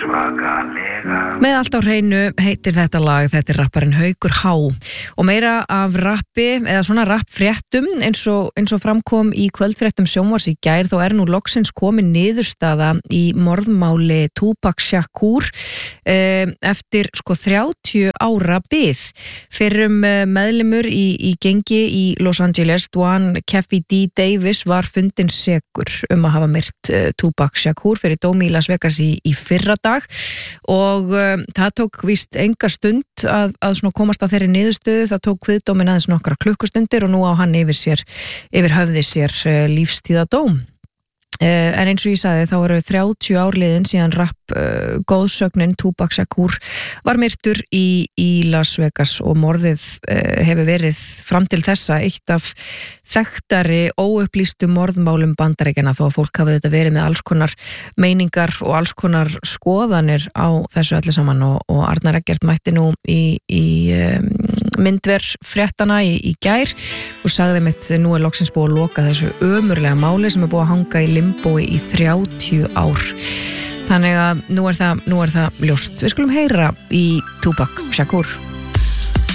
Með allt á hreinu heitir þetta lag, þetta rapparinn Haukur H. Og meira af rappi, eða svona rappfréttum eins og framkom í kvöldfréttum Sjónvarps í gær, þá nú loksins komin niðurstaða í morðmáli Tupac Shakur eftir 30 ára bið. Fyrrum meðlimur í gengi í Los Angeles, Dwan Keffi D. Davis, var fundinn sekur að hafa myrt Tupac Shakur fyrir dómi í Las Vegas í fyrradag og það tók víst enga stund að svona komast að þeirri niðurstöðu. Það tók kviðdóminn aðeins nokkra klukkustundir og nú á hann yfir höfði sér lífstíðadóm. En eins og ég sagði, þá eru 30 ár liðin síðan góðsögnin Tupac Shakur var myrtur í Las Vegas og morðið hefur verið fram til þessa eitt af þekktari óupplýstu morðmálum Bandaríkjanna, þó að fólk hafi þetta verið með alls konar meiningar og alls konar skoðanir á þessu öllu saman og Arnar Eggert mætti nú í myndver fréttana í gær og sagði mitt, nú loksins búið að loka þessu ömurlega máli sem búið að hanga í limbói í 30 ár. Þannig að nú er það ljóst. Við skulum heyra í Tupac Shakur.